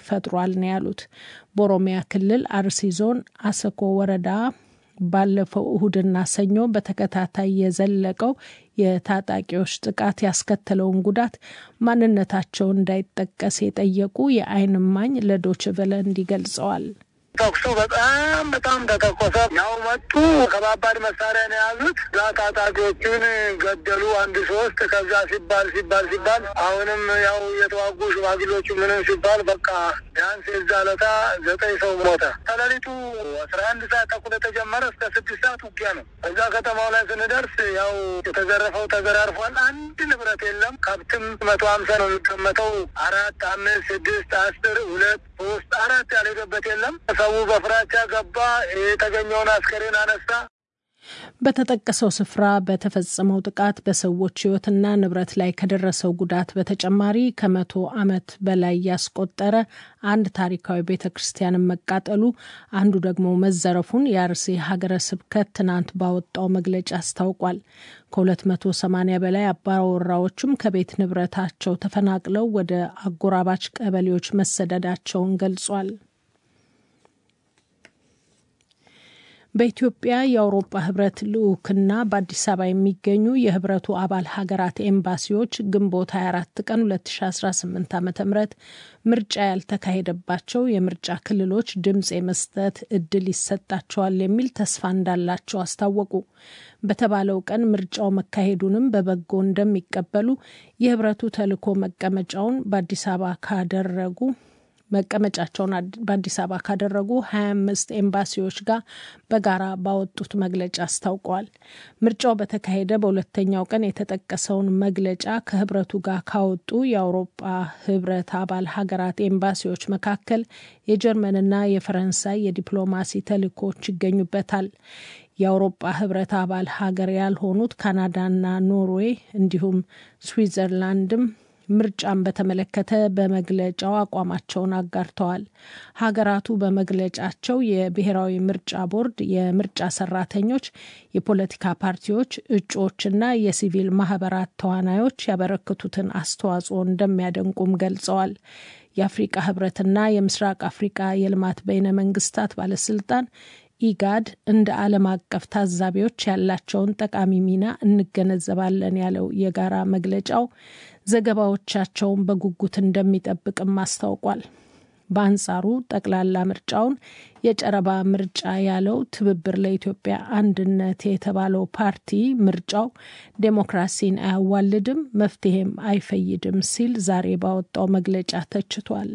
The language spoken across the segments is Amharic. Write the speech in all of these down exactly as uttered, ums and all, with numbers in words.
ፈጥሯል ነው ያሉት። በኦሮሚያ ክልል አርሲ ዞን አሰኮ ወረዳ ባለፈው እሁድና ሰኞ በተከታታይ የዘለቀው የታጣቂዎች ጥቃት ያስከተለውን ጉዳት ማንነታቸው እንዳይጠቀስ የጠየቁ የዓይን እማኝ ለዶይቼ ቬለ እንዲገልጸዋል። ተኩሱ በጣም በጣም ተተኮሰ። ያው መጡ ከባባድ መሳሪያ ነው ያዙት። ታጣቂዎቹን ገደሉ አንድ ሶስት ከዛ ሲባል ሲባል ሲባል አሁንም ያው የተዋጉ ሽማግሌዎቹ ምንም ሲባል በቃ ቢያንስ የዛ ዕለት ዘጠኝ ሰው ሞተ። ከሌሊቱ አስራ አንድ ሰዓት ተኩል ተጀመረ እስከ ስድስት ሰዓት ውጊያ ነው። እዛ ከተማው ላይ ስንደርስ ያው የተዘረፈው ተዘራርፏል። አንድ ንብረት የለም። ከብትም መቶ ሀምሳ ነው የሚቀመጠው። አራት አምስት ስድስት አስር ሁለት ሶስት አራት ያለበት የለም። ሰው በፍራቻ ገባ። የተገኘውን አስከሬን አነሳ። በተጠቀሰው ስፍራ በተፈጸመው ጥቃት በሰዎች ሕይወትና ንብረት ላይ ከደረሰው ጉዳት በተጨማሪ ከመቶ ዓመት በላይ ያስቆጠረ አንድ ታሪካዊ ቤተክርስቲያንን መቃጠሉ፣ አንዱ ደግሞ መዘረፉን የአርሲ ሀገረ ስብከት ትናንት ባወጣው መግለጫ አስታውቋል። ከሁለት መቶ ሰማኒያ በላይ አባወራዎችም ከቤት ንብረታቸው ተፈናቅለው ወደ አጎራባች ቀበሌዎች መሰደዳቸውን ገልጿል። በኢትዮጵያ የአውሮፓ ህብረት ልዑክና በአዲስ አበባ የሚገኙ የህብረቱ አባል ሀገራት ኤምባሲዎች ግንቦት ሃያ አራት ቀን ሁለት ሺ አስራ ስምንት ዓ.ም ምርጫ ያልተካሄደባቸው የምርጫ ክልሎች ድምጽ የመስጠት እድል ይሰጣቸዋል የሚል ተስፋ እንዳላቸው አስታወቁ። በተባለው ቀን ምርጫው መካሄዱንም በበጎ እንደሚቀበሉ የህብረቱ ተልዕኮ መቀመጫውን በአዲስ አበባ ካደረጉ መቀመጫቸውን በአዲስ አበባ ካደረጉ ሀያ አምስት ኤምባሲዎች ጋር በጋራ ባወጡት መግለጫ አስታውቀዋል። ምርጫው በተካሄደ በሁለተኛው ቀን የተጠቀሰውን መግለጫ ከህብረቱ ጋር ካወጡ የአውሮፓ ህብረት አባል ሀገራት ኤምባሲዎች መካከል የጀርመንና የፈረንሳይ የዲፕሎማሲ ተልዕኮች ይገኙበታል። የአውሮፓ ህብረት አባል ሀገር ያልሆኑት ካናዳና ኖርዌይ እንዲሁም ስዊዘርላንድም ምርጫን በተመለከተ በመግለጫው አቋማቸውን አጋርተዋል። ሀገራቱ በመግለጫቸው የብሔራዊ ምርጫ ቦርድ የምርጫ ሰራተኞች፣ የፖለቲካ ፓርቲዎች፣ እጩዎችና የሲቪል ማህበራት ተዋናዮች ያበረከቱትን አስተዋጽኦ እንደሚያደንቁም ገልጸዋል። የአፍሪካ ህብረትና የምስራቅ አፍሪካ የልማት በይነ መንግስታት ባለስልጣን ኢጋድ እንደ ዓለም አቀፍ ታዛቢዎች ያላቸውን ጠቃሚ ሚና እንገነዘባለን ያለው የጋራ መግለጫው ዘገባዎቻቸውን በጉጉት እንደሚጠብቅም አስታውቋል። በአንጻሩ ጠቅላላ ምርጫውን የጨረባ ምርጫ ያለው ትብብር ለኢትዮጵያ አንድነት የተባለው ፓርቲ ምርጫው ዴሞክራሲን አያዋልድም፣ መፍትሄም አይፈይድም ሲል ዛሬ ባወጣው መግለጫ ተችቷል።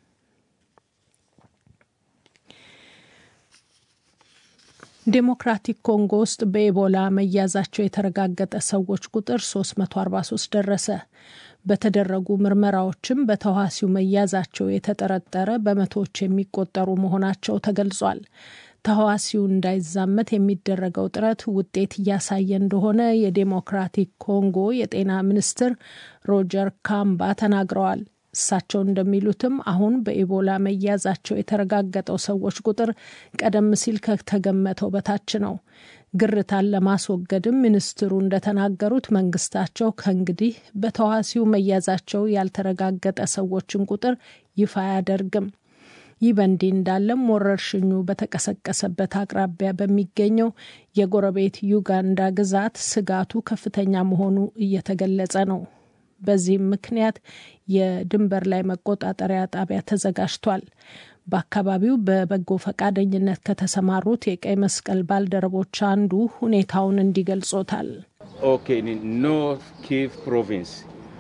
ዴሞክራቲክ ኮንጎ ውስጥ በኢቦላ መያዛቸው የተረጋገጠ ሰዎች ቁጥር ሶስት መቶ አርባ ሶስት ደረሰ። በተደረጉ ምርመራዎችም በተዋሲው መያዛቸው የተጠረጠረ በመቶዎች የሚቆጠሩ መሆናቸው ተገልጿል። ተዋሲው እንዳይዛመት የሚደረገው ጥረት ውጤት እያሳየ እንደሆነ የዴሞክራቲክ ኮንጎ የጤና ሚኒስትር ሮጀር ካምባ ተናግረዋል። እሳቸው እንደሚሉትም አሁን በኢቦላ መያዛቸው የተረጋገጠው ሰዎች ቁጥር ቀደም ሲል ከተገመተው በታች ነው። ግርታን ለማስወገድም ሚኒስትሩ እንደተናገሩት መንግስታቸው ከእንግዲህ በተዋሲው መያዛቸው ያልተረጋገጠ ሰዎችን ቁጥር ይፋ አያደርግም። ይህ በእንዲህ እንዳለም ወረርሽኙ በተቀሰቀሰበት አቅራቢያ በሚገኘው የጎረቤት ዩጋንዳ ግዛት ስጋቱ ከፍተኛ መሆኑ እየተገለጸ ነው። በዚህም ምክንያት የድንበር ላይ መቆጣጠሪያ ጣቢያ ተዘጋጅቷል። በአካባቢው በበጎ ፈቃደኝነት ከተሰማሩት የቀይ መስቀል ባልደረቦች አንዱ ሁኔታውን እንዲገልጾታል። ኦኬ ኖርዝ ኪቭ ፕሮቪንስ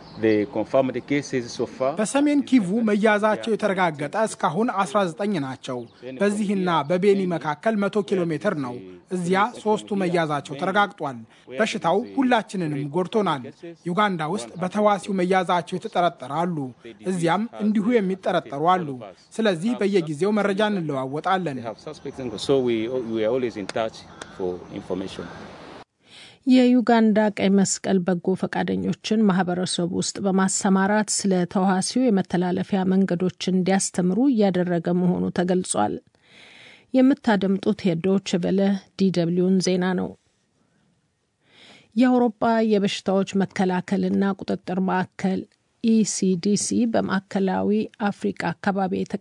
በሰሜን ኪቩ መያዛቸው የተረጋገጠ እስካሁን አስራ ዘጠኝ ናቸው። በዚህና በቤኒ መካከል መቶ ኪሎ ሜትር ነው። እዚያ ሶስቱ መያዛቸው ተረጋግጧል። በሽታው ሁላችንንም ጎድቶናል። ዩጋንዳ ውስጥ በተዋሲው መያዛቸው የተጠረጠሩ አሉ። እዚያም እንዲሁ የሚጠረጠሩ አሉ። ስለዚህ በየጊዜው መረጃ እንለዋወጣለን። የዩጋንዳ ቀይ መስቀል በጎ ፈቃደኞችን ማህበረሰብ ውስጥ በማሰማራት ስለ ተዋሲው የመተላለፊያ መንገዶችን እንዲያስተምሩ እያደረገ መሆኑ ተገልጿል። የምታደምጡት የዶይቼ ቬለ ዲደብሊውን ዜና ነው። የአውሮፓ የበሽታዎች መከላከልና ቁጥጥር ማዕከል ኢሲዲሲ በማዕከላዊ አፍሪካ አካባቢ